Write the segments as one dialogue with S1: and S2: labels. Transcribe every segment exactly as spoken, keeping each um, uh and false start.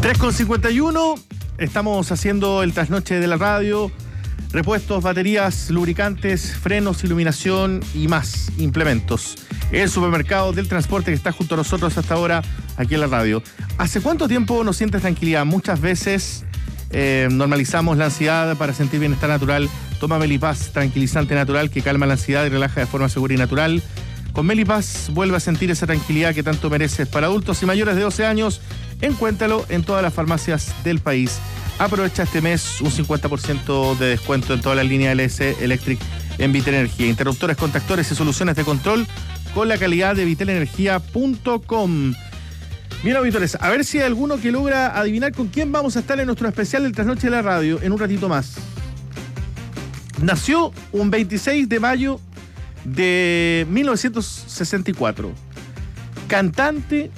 S1: tres con cincuenta y uno, estamos haciendo el trasnoche de la radio. Repuestos, baterías, lubricantes, frenos, iluminación y más implementos. El supermercado del transporte que está junto a nosotros hasta ahora aquí en la radio. ¿Hace cuánto tiempo no sientes tranquilidad? Muchas veces eh, normalizamos la ansiedad para sentir bienestar natural. Toma Melipaz, tranquilizante natural que calma la ansiedad y relaja de forma segura y natural. Con Melipaz vuelve a sentir esa tranquilidad que tanto mereces. Para adultos y mayores de doce años, encuéntralo en todas las farmacias del país. Aprovecha este mes un cincuenta por ciento de descuento en toda la línea L S Electric en Vitel Energía. Interruptores, contactores y soluciones de control con la calidad de vitel energía punto com. Bien, auditores, a ver si hay alguno que logra adivinar con quién vamos a estar en nuestro especial del Trasnoche de la Radio en un ratito más. Nació un veintiséis de mayo de mil novecientos sesenta y cuatro. Cantante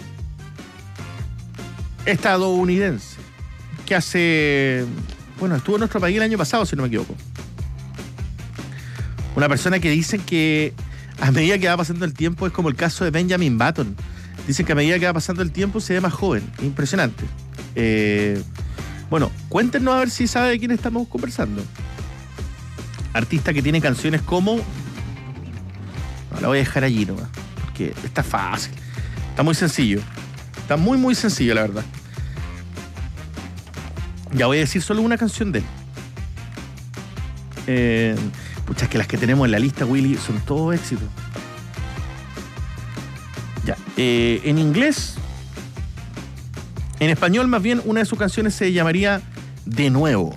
S1: estadounidense que hace, bueno, estuvo en nuestro país el año pasado, si no me equivoco. Una persona que dicen que a medida que va pasando el tiempo es como el caso de Benjamin Button. Dicen que a medida que va pasando el tiempo se ve más joven. Impresionante. Eh, bueno, cuéntenos a ver si sabe de quién estamos conversando. Artista que tiene canciones como... No, la voy a dejar allí nomás, porque está fácil. Está muy sencillo. Está muy, muy sencillo, la verdad. Ya voy a decir solo una canción de él. Eh, pucha, es que las que tenemos en la lista, Willy, son todo éxito. Ya. Eh, en inglés, en español más bien, una de sus canciones se llamaría De Nuevo.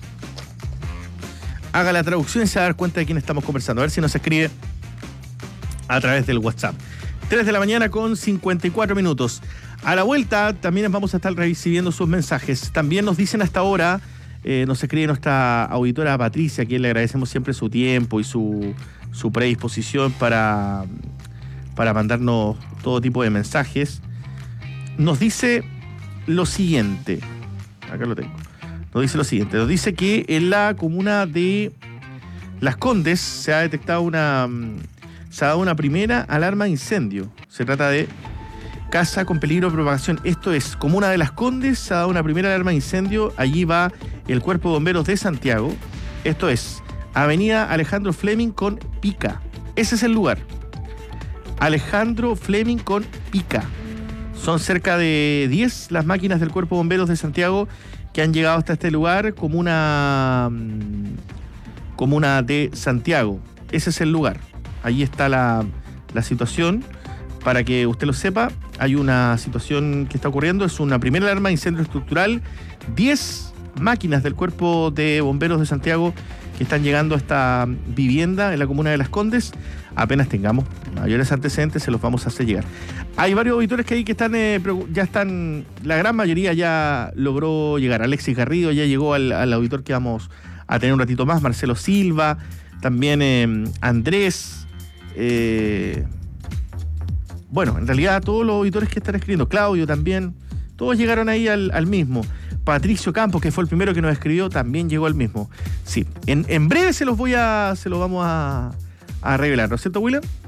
S1: Haga la traducción y se va a dar cuenta de quién estamos conversando. A ver si nos escribe a través del WhatsApp. tres de la mañana con cincuenta y cuatro minutos. A la vuelta también vamos a estar recibiendo sus mensajes. También nos dicen hasta ahora, eh, nos escribe nuestra auditora Patricia, a quien le agradecemos siempre su tiempo y su, su predisposición para, para mandarnos todo tipo de mensajes. Nos dice lo siguiente. Acá lo tengo. Nos dice lo siguiente. Nos dice que en la comuna de Las Condes se ha detectado una... Se ha dado una primera alarma de incendio. Se trata de casa con peligro de propagación. Esto es, comuna de Las Condes, se ha dado una primera alarma de incendio. Allí va el Cuerpo de Bomberos de Santiago. Esto es, avenida Alejandro Fleming con Pica. Ese es el lugar. Alejandro Fleming con Pica. Son cerca de diez las máquinas del Cuerpo de Bomberos de Santiago que han llegado hasta este lugar, comuna, comuna de Santiago. Ese es el lugar. Allí está la, la situación. Para que usted lo sepa, hay una situación que está ocurriendo. Es una primera alarma de incendio estructural. diez máquinas del Cuerpo de Bomberos de Santiago que están llegando a esta vivienda en la comuna de Las Condes. Apenas tengamos mayores antecedentes, se los vamos a hacer llegar. Hay varios auditores que hay que están, eh, ya están, la gran mayoría ya logró llegar. Alexis Garrido ya llegó al, al auditor que vamos a tener un ratito más. Marcelo Silva, también eh, Andrés... Eh, bueno, en realidad todos los auditores que están escribiendo, Claudio también, todos llegaron ahí al, al mismo. Patricio Campos, que fue el primero que nos escribió, también llegó al mismo. Sí, en, en breve se los voy a, se los vamos a, a revelar, ¿no es cierto, William?